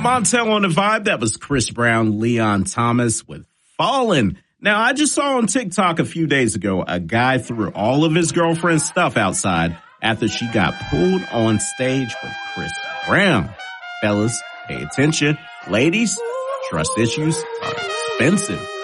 Montel on the Vibe. That was Chris Brown, Leon Thomas with Fallen. Now, I just saw on TikTok a few days ago, a guy threw all of his girlfriend's stuff outside after she got pulled on stage with Chris Brown. Fellas, pay attention. Ladies, trust issues are expensive.